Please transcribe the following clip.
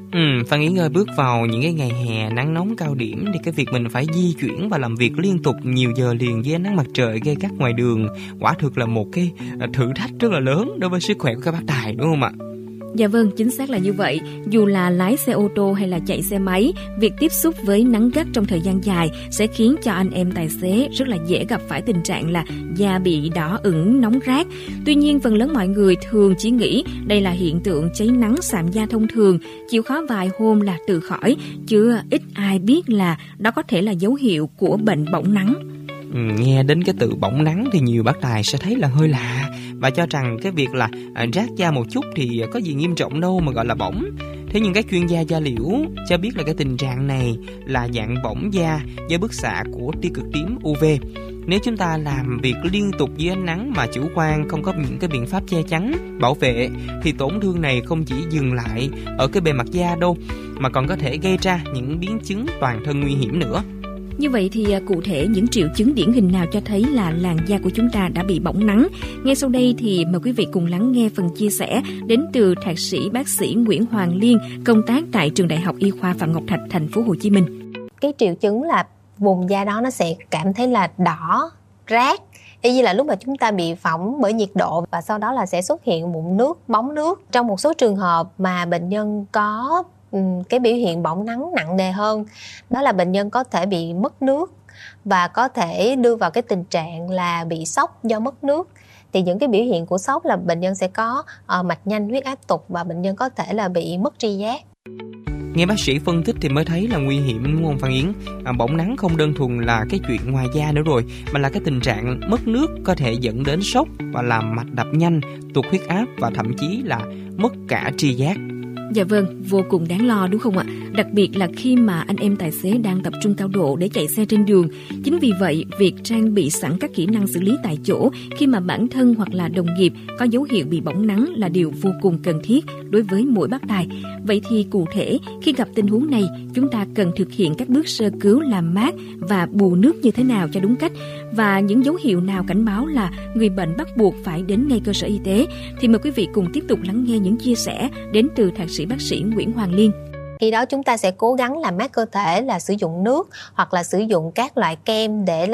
Phan Yến ơi, bước vào những cái ngày hè nắng nóng cao điểm thì cái việc mình phải di chuyển và làm việc liên tục nhiều giờ liền dưới ánh nắng mặt trời gay gắt ngoài đường quả thực là một cái thử thách rất là lớn đối với sức khỏe của các bác tài, đúng không ạ? Dạ vâng, chính xác là như vậy. Dù là lái xe ô tô hay là chạy xe máy, việc tiếp xúc với nắng gắt trong thời gian dài sẽ khiến cho anh em tài xế rất là dễ gặp phải tình trạng là da bị đỏ ửng, nóng rát. Tuy nhiên, phần lớn mọi người thường chỉ nghĩ đây là hiện tượng cháy nắng sạm da thông thường, chịu khó vài hôm là tự khỏi, chứ ít ai biết là đó có thể là dấu hiệu của bệnh bỏng nắng. Nghe đến cái từ bỏng nắng thì nhiều bác tài sẽ thấy là hơi lạ và cho rằng cái việc là rát da một chút thì có gì nghiêm trọng đâu mà gọi là bỏng. Thế nhưng các chuyên gia da liễu cho biết là cái tình trạng này là dạng bỏng da do bức xạ của tia cực tím UV. Nếu chúng ta làm việc liên tục dưới ánh nắng mà chủ quan không có những cái biện pháp che chắn, bảo vệ thì tổn thương này không chỉ dừng lại ở cái bề mặt da đâu mà còn có thể gây ra những biến chứng toàn thân nguy hiểm nữa. Như vậy thì cụ thể những triệu chứng điển hình nào cho thấy là làn da của chúng ta đã bị bỏng nắng? Ngay sau đây thì mời quý vị cùng lắng nghe phần chia sẻ đến từ thạc sĩ bác sĩ Nguyễn Hoàng Liên, công tác tại Trường Đại học Y khoa Phạm Ngọc Thạch, thành phố Hồ Chí Minh. Cái triệu chứng là vùng da đó nó sẽ cảm thấy là đỏ, rát, y như là lúc mà chúng ta bị phỏng bởi nhiệt độ, và sau đó là sẽ xuất hiện mụn nước, bóng nước. Trong một số trường hợp mà bệnh nhân có cái biểu hiện bỏng nắng nặng nề hơn, đó là bệnh nhân có thể bị mất nước và có thể đưa vào cái tình trạng là bị sốc do mất nước. Thì những cái biểu hiện của sốc là bệnh nhân sẽ có mạch nhanh, huyết áp tụt và bệnh nhân có thể là bị mất tri giác. Nghe bác sĩ phân tích thì mới thấy là nguy hiểm, đúng không Phan Yến? Bỏng nắng không đơn thuần là cái chuyện ngoài da nữa rồi, mà là cái tình trạng mất nước có thể dẫn đến sốc và làm mạch đập nhanh, tụt huyết áp và thậm chí là mất cả tri giác. Dạ vâng, vô cùng đáng lo đúng không ạ? Đặc biệt là khi mà anh em tài xế đang tập trung cao độ để chạy xe trên đường. Chính vì vậy, việc trang bị sẵn các kỹ năng xử lý tại chỗ khi mà bản thân hoặc là đồng nghiệp có dấu hiệu bị bỏng nắng là điều vô cùng cần thiết đối với mỗi bác tài. Vậy thì cụ thể, khi gặp tình huống này, chúng ta cần thực hiện các bước sơ cứu làm mát và bù nước như thế nào cho đúng cách? Và những dấu hiệu nào cảnh báo là người bệnh bắt buộc phải đến ngay cơ sở y tế? Thì mời quý vị cùng tiếp tục lắng nghe những chia sẻ đến từ thạc sĩ bác sĩ Nguyễn Hoàng Liên. Khi đó chúng ta sẽ cố gắng làm mát cơ thể là sử dụng nước hoặc là sử dụng các loại kem để